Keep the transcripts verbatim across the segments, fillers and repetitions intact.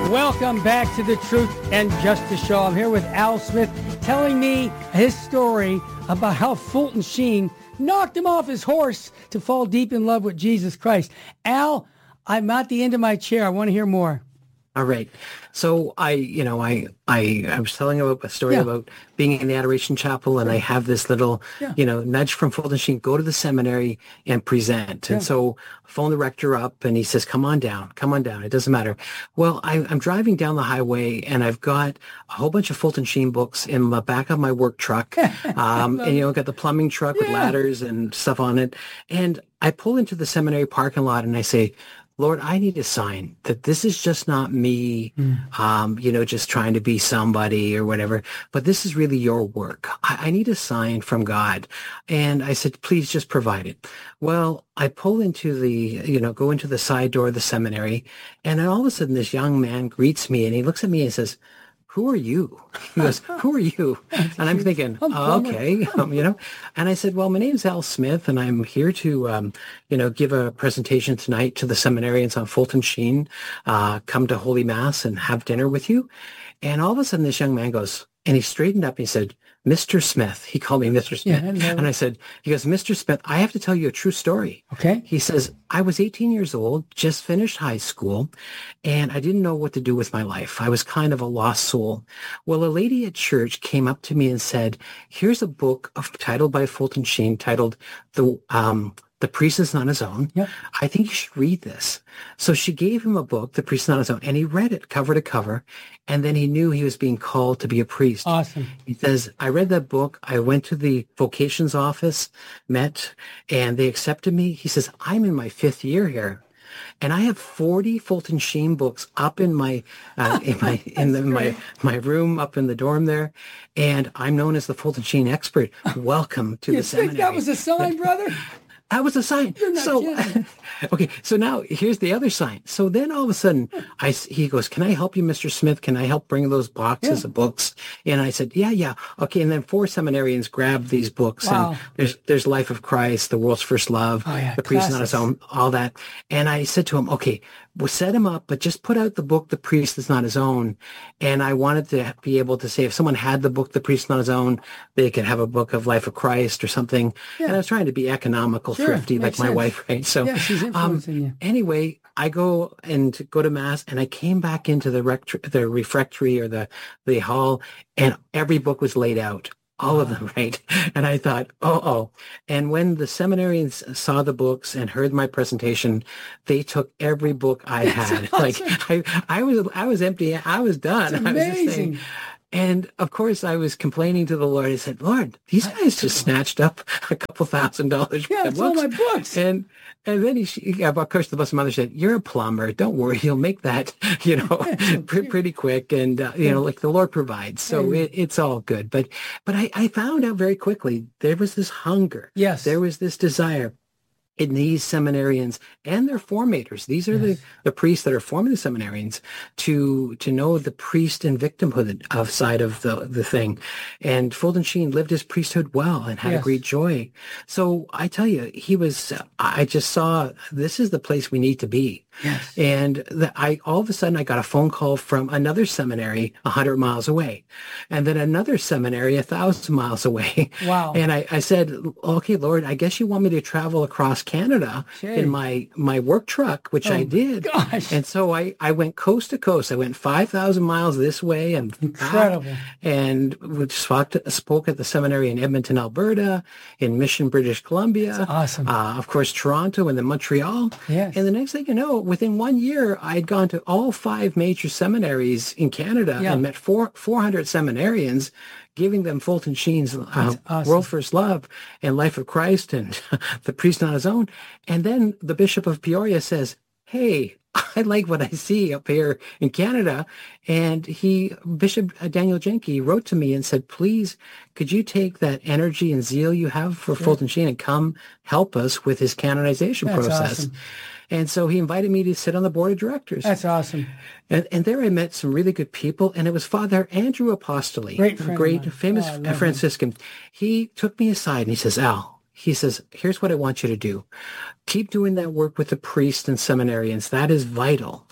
Welcome back to the Truth and Justice Show. I'm here with Al Smith telling me his story about how Fulton Sheen knocked him off his horse to fall deep in love with Jesus Christ. Al, I'm at the end of my chair. I want to hear more. All right. So I, you know, I, I, I was telling about a story Yeah. about being in the Adoration Chapel, and I have this little, Yeah. you know, nudge from Fulton Sheen, go to the seminary and present. Yeah. And so I phone the rector up, and he says, come on down, come on down. It doesn't matter. Well, I, I'm driving down the highway, and I've got a whole bunch of Fulton Sheen books in the back of my work truck. Um, and, you know, got the plumbing truck with Yeah. ladders and stuff on it. And I pull into the seminary parking lot, and I say, Lord, I need a sign that this is just not me, mm. um, you know, just trying to be somebody or whatever, but this is really your work. I, I need a sign from God. And I said, please just provide it. Well, I pull into the, you know, go into the side door of the seminary, and then all of a sudden this young man greets me, and he looks at me and says, who are you? He goes, who are you? And I'm thinking, oh, okay, um, you know. And I said, well, my name's Al Smith, and I'm here to, um, you know, give a presentation tonight to the seminarians on Fulton Sheen. Uh, come to Holy Mass and have dinner with you. And all of a sudden, this young man goes, and he straightened up and he said, Mister Smith. He called me Mister Smith. Yeah, and I said, he goes, Mister Smith, I have to tell you a true story. Okay. He says, I was eighteen years old, just finished high school, and I didn't know what to do with my life. I was kind of a lost soul. Well, a lady at church came up to me and said, here's a book of, titled by Fulton Sheen, titled The um, The Priest is Not His Own. Yep. I think you should read this. So she gave him a book, The Priest is Not His Own, and he read it cover to cover, and then he knew he was being called to be a priest. Awesome. He says, I read that book. I went to the vocations office, met, and they accepted me. He says, I'm in my fifth year here. And I have forty Fulton Sheen books up in my uh, in my in the, my my room up in the dorm there, and I'm known as the Fulton Sheen expert. Welcome to you the think seminary. That was a sign, brother? That was a sign. You're not so, kidding. Okay, so now here's the other sign. So then all of a sudden, I, he goes, can I help you, Mister Smith? Can I help bring those boxes Yeah. of books? And I said, yeah, yeah. Okay, and then four seminarians grabbed these books. Wow. And there's there's Life of Christ, The World's First Love, Oh, yeah, The Priest Not His classics. Own, all that. And I said to him, okay, we'll set him up, but just put out the book, The Priest Is Not His Own. And I wanted to be able to say, if someone had the book, The Priest Is Not His Own, they could have a book of Life of Christ or something. Yeah. And I was trying to be economical, Sure, thrifty, like makes my sense. wife, right? So, Yeah, she's influencing you. Anyway, I go and go to Mass, and I came back into the rect- the refectory or the, the hall, and every book was laid out. All of them, right? And I thought, oh, and when the seminarians saw the books and heard my presentation, they took every book I had. Awesome. Like I, I was, I was empty. I was done. It's I was just amazing. saying, and of course, I was complaining to the Lord. I said, Lord, these guys just snatched up a couple thousand dollars Yeah, worth it's of all books. my books. And and then he, she, yeah, of course, the blessed mother said, "You're a plumber. Don't worry, he'll make that, you know, pre- pretty quick." And uh, you know, like the Lord provides, so it, it's all good. But but I, I found out very quickly there was this hunger. Yes. There was this desire in these seminarians and their formators. These are Yes. the, the priests that are forming the seminarians to to know the priest and victimhood of side of the, the thing. And Fulton Sheen lived his priesthood well and had Yes. a great joy. So I tell you, he was, I just saw this is the place we need to be. Yes. And the, I all of a sudden I got a phone call from another seminary a hundred miles away, and then another seminary a thousand miles away. Wow. And I, I said, okay, Lord, I guess you want me to travel across Canada Sure. in my my work truck, which I Oh, did. gosh. And so I, I went coast to coast. I went five thousand miles this way and back, Incredible. and we spoke, spoke at the seminary in Edmonton, Alberta, in Mission, British Columbia. That's awesome. Uh, of course, Toronto and then Montreal. Yes. And the next thing you know, within one year, I'd gone to all five major seminaries in Canada Yeah. and met four, 400 seminarians, giving them Fulton Sheen's uh, awesome. World First Love and Life of Christ and The Priest Not His Own. And then the Bishop of Peoria says, hey, I like what I see up here in Canada. And he, Bishop Daniel Jenke, wrote to me and said, please, could you take that energy and zeal you have for Sure. Fulton Sheen and come help us with his canonization That's process? awesome. And so he invited me to sit on the board of directors. That's awesome. And, and there I met some really good people, and it was Father Andrew Apostoli, Great a friend of great, mine. famous Oh, I love him. Franciscan. He took me aside and he says, Al, he says, here's what I want you to do. Keep doing that work with the priests and seminarians. That is vital.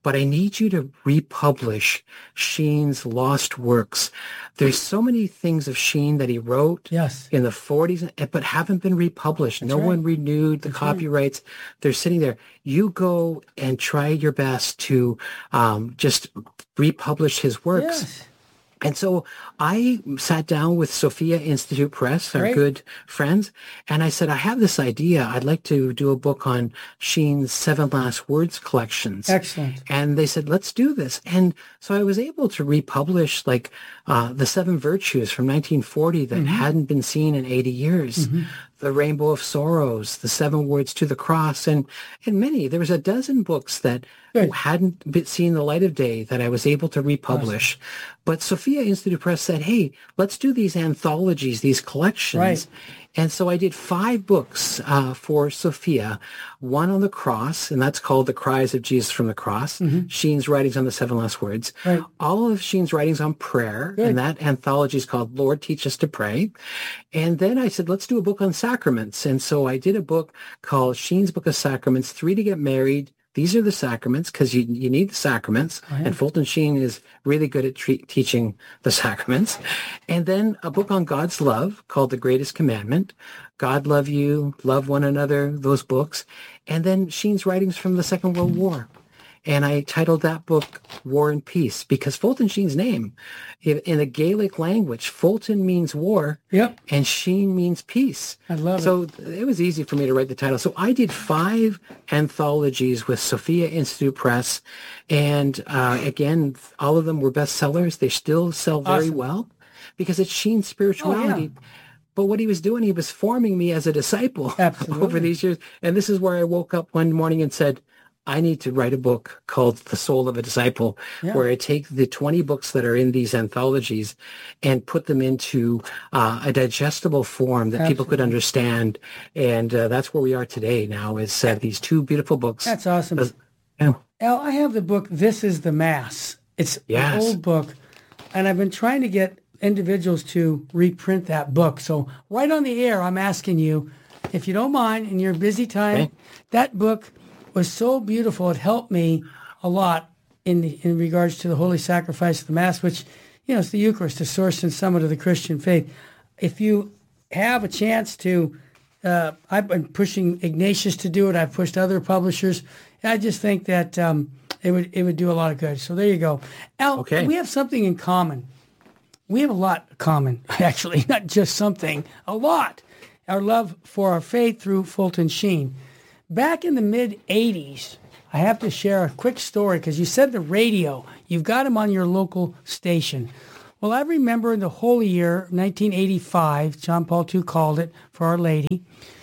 but I need you to republish Sheen's lost works. There's so many things of Sheen that he wrote yes. in the forties, but haven't been republished. That's no right. one renewed the That's copyrights. Right. They're sitting there. You go and try your best to um, just republish his works. Yes. And so I sat down with Sophia Institute Press, our Great. good friends, and I said, I have this idea. I'd like to do a book on Sheen's Seven Last Words collections. Excellent. And they said, let's do this. And so I was able to republish like uh, the Seven Virtues from nineteen forty that mm-hmm. hadn't been seen in eighty years. Mm-hmm. The Rainbow of Sorrows, the Seven Words to the Cross, and, and many. There was a dozen books that Good. hadn't been seen the light of day that I was able to republish. Awesome. But Sophia Institute Press said, hey, let's do these anthologies, these collections. Right. And so I did five books uh, for Sophia, one on the cross, and that's called The Cries of Jesus from the Cross, mm-hmm. Sheen's writings on the Seven Last Words, right. all of Sheen's writings on prayer, Good. and that anthology is called Lord, Teach Us to Pray. And then I said, let's do a book on sacraments. And so I did a book called Sheen's Book of Sacraments, Three to Get Married. These are the sacraments because you, you need the sacraments. Oh, yeah. And Fulton Sheen is really good at tre- teaching the sacraments. And then a book on God's love called The Greatest Commandment. God Love You, Love One Another, those books. And then Sheen's writings from the Second World War. And I titled that book War and Peace because Fulton Sheen's name, in the Gaelic language, Fulton means war yep. and Sheen means peace. I love so it. So it was easy for me to write the title. So I did five anthologies with Sophia Institute Press. And uh, again, all of them were bestsellers. They still sell very awesome. well because it's Sheen's spirituality. Oh, yeah. But what he was doing, he was forming me as a disciple over these years. And this is where I woke up one morning and said, I need to write a book called The Soul of a Disciple, yeah. where I take the twenty books that are in these anthologies and put them into uh, a digestible form that Absolutely. people could understand. And uh, that's where we are today now is uh, these two beautiful books. That's awesome. Uh, yeah. Al, I have the book, This is the Mass. It's yes. an old book, and I've been trying to get individuals to reprint that book. So right on the air, I'm asking you, if you don't mind, in your busy time, okay. that book was so beautiful. It helped me a lot in the, in regards to the holy sacrifice of the Mass, which, you know, it's the Eucharist, the source and summit of the Christian faith. If you have a chance to, uh, I've been pushing Ignatius to do it. I've pushed other publishers. I just think that um, it would it would do a lot of good. So there you go. Al, okay. we have something in common. We have a lot in common, actually, not just something, a lot. Our love for our faith through Fulton Sheen. Back in the mid eighties, I have to share a quick story because you said the radio. You've got them on your local station. Well, I remember in the holy year, nineteen eighty-five, John Paul the Second called it for Our Lady.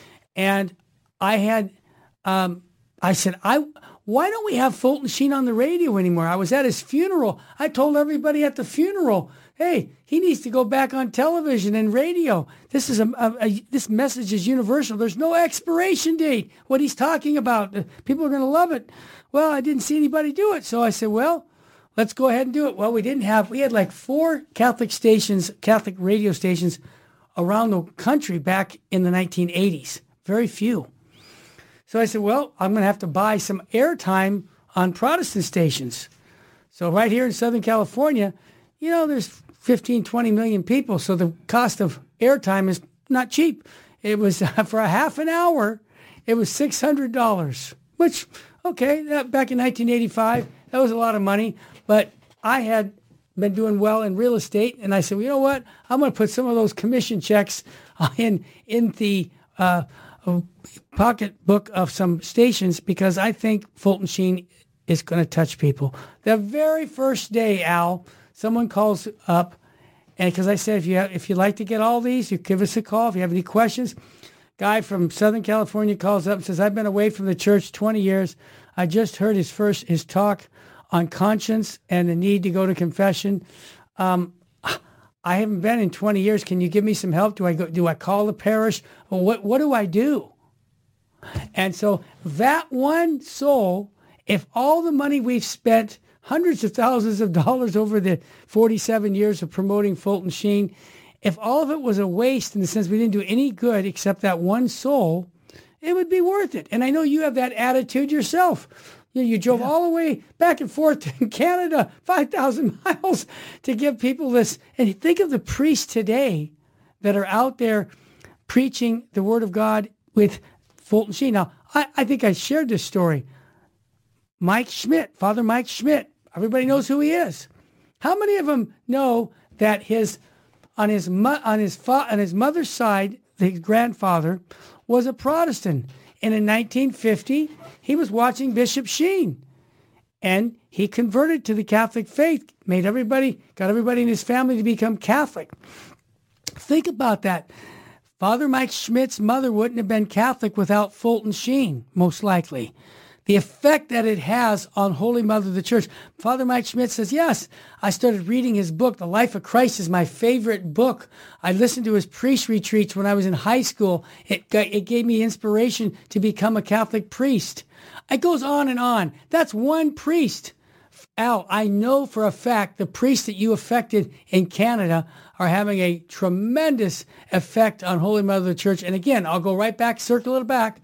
And I had, um, I said, I, why don't we have Fulton Sheen on the radio anymore? I was at his funeral. I told everybody at the funeral, hey, he needs to go back on television and radio. This is a, a, a this message is universal. There's no expiration date. What he's talking about, people are going to love it. Well, I didn't see anybody do it, so I said, well, let's go ahead and do it. Well, we didn't have. We had like four Catholic stations, Catholic radio stations, around the country back in the nineteen eighties. Very few. So I said, well, I'm going to have to buy some airtime on Protestant stations. So right here in Southern California, you know, there's fifteen, twenty million people, so the cost of airtime is not cheap. It was, uh, for a half an hour, it was six hundred dollars, which, okay, that, back in nineteen eighty-five, that was a lot of money, but I had been doing well in real estate, and I said, well, you know what, I'm going to put some of those commission checks in, in the uh, pocketbook of some stations because I think Fulton Sheen is going to touch people. The very first day, Al, someone calls up, and because I said, if you have, if you'd like to get all these, you give us a call. If you have any questions, guy from Southern California calls up and says, I've been away from the church twenty years. I just heard his first his talk on conscience and the need to go to confession. Um, I haven't been in twenty years. Can you give me some help? Do I go? Do I call the parish? Well, what what do I do? And so that one soul, if all the money we've spent, hundreds of thousands of dollars over the forty-seven years of promoting Fulton Sheen, if all of it was a waste in the sense we didn't do any good except that one soul, it would be worth it. And I know you have that attitude yourself. You know, you drove Yeah. all the way back and forth to Canada, five thousand miles, to give people this. And think of the priests today that are out there preaching the Word of God with Fulton Sheen. Now, I, I think I shared this story. Mike Schmidt, Father Mike Schmidt. Everybody knows who he is. How many of them know that his on his mo- on his fa- on his mother's side, his grandfather was a Protestant, and in nineteen fifty he was watching Bishop Sheen, and he converted to the Catholic faith, made everybody, got everybody in his family to become Catholic. Think about that. Father Mike Schmidt's mother wouldn't have been Catholic without Fulton Sheen, most likely. The effect that it has on Holy Mother of the Church. Father Mike Schmidt says, yes, I started reading his book. The Life of Christ is my favorite book. I listened to his priest retreats when I was in high school. It, it gave me inspiration to become a Catholic priest. It goes on and on. That's one priest. Al, I know for a fact the priests that you affected in Canada are having a tremendous effect on Holy Mother of the Church. And again, I'll go right back, circle it back.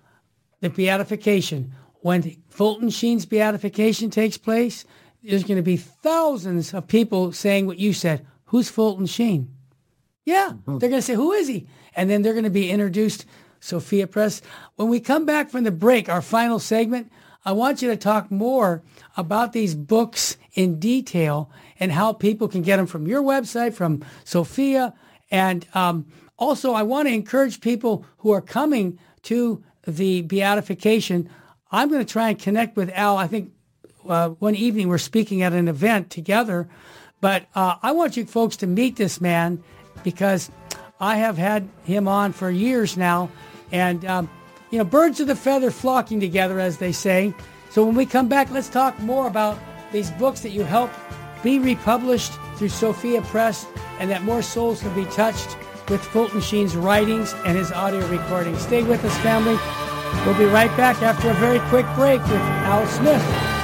The beatification. When Fulton Sheen's beatification takes place, there's going to be thousands of people saying what you said. Who's Fulton Sheen? Yeah, mm-hmm. They're going to say, who is he? And then they're going to be introduced, Sophia Press. When we come back from the break, our final segment, I want you to talk more about these books in detail and how people can get them from your website, from Sophia. And um, also, I want to encourage people who are coming to the beatification. I'm going to try and connect with Al. I think uh, one evening we're speaking at an event together. But uh, I want you folks to meet this man because I have had him on for years now. And, um, you know, birds of the feather flocking together, as they say. So when we come back, let's talk more about these books that you helped be republished through Sophia Press and that more souls can be touched with Fulton Sheen's writings and his audio recordings. Stay with us, family. We'll be right back after a very quick break with Al Smith.